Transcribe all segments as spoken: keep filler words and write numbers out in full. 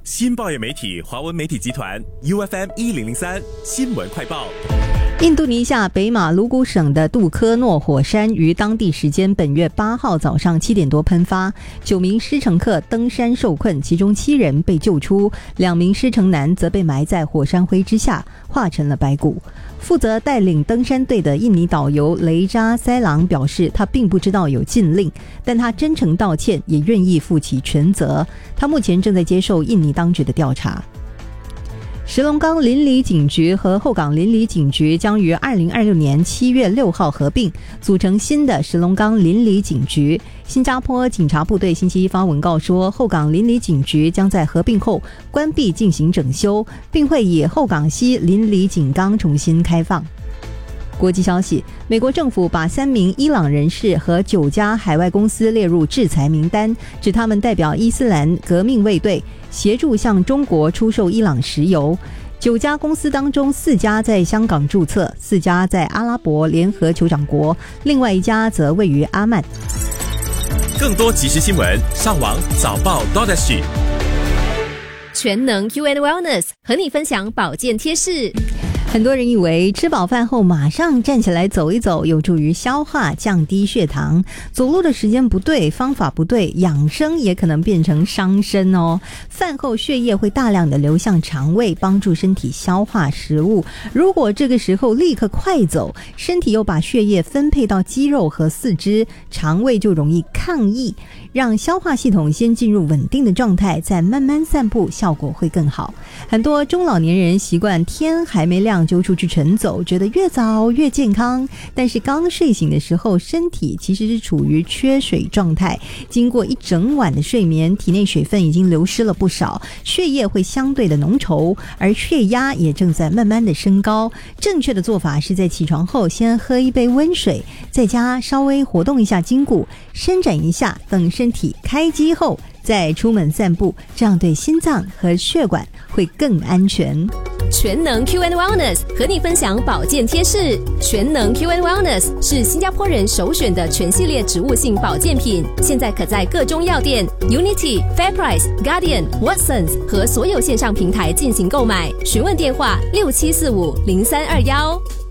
新报业媒体华文媒体集团 U F M 一零零三新闻快报。 印度尼西亚北马鲁古省的杜科诺火山于当地时间本月八号早上七点多喷发，九名施乘客登山受困，其中七人被救出，两名施乘男则被埋在火山灰之下，化成了白骨。负责带领登山队的印尼导游雷扎塞朗表示，他并不知道有禁令，但他真诚道歉，也愿意负起全责。他目前正在接受印尼当局的调查。石龙岗邻里警局和后港邻里警局将于二零二六年七月六号合并，组成新的石龙岗邻里警局。新加坡警察部队星期一发文告说，后港邻里警局将在合并后关闭进行整修，并会以后港西邻里警纲重新开放。国际消息，美国政府把三名伊朗人士和九家海外公司列入制裁名单，指他们代表伊斯兰革命卫队，协助向中国出售伊朗石油。九家公司当中，四家在香港注册，四家在阿拉伯联合酋长国，另外一家则位于阿曼。 更多即时新闻，上网早报 .sg。 全能 Q and Wellness 和你分享保健贴士。 很多人以为吃饱饭后马上站起来走一走有助于消化，降低血糖。走路的时间不对，方法不对，养生也可能变成伤身哦。饭后血液会大量的流向肠胃，帮助身体消化食物。如果这个时候立刻快走，身体又把血液分配到肌肉和四肢，肠胃就容易抗议，让消化系统先进入稳定的状态，再慢慢散步，效果会更好。很多中老年人习惯天还没亮就出去晨走，觉得越早越健康，但是刚睡醒的时候，身体其实是处于缺水状态，经过一整晚的睡眠，体内水分已经流失了不少，血液会相对的浓稠，而血压也正在慢慢的升高。正确的做法是在起床后先喝一杯温水，在家稍微活动一下筋骨，伸展一下，等身体开机后再出门散步，这样对心脏和血管会更安全。 全能 Q and Wellness 和你分享保健贴士。全能 Q and Wellness 是新加坡人首选的全系列植物性保健品，现在可在各中药店、Unity、Fairprice、Guardian、Watsons 和所有线上平台进行购买。询问电话六七四五零三二一。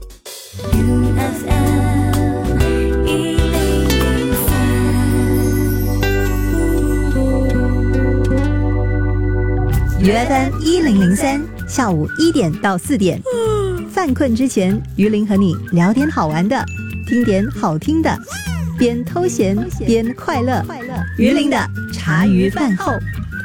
U F M 一零零三，下午一点到四点，犯困之前，于林和你聊点好玩的，听点好听的，边偷闲边快乐。于林的茶余饭后。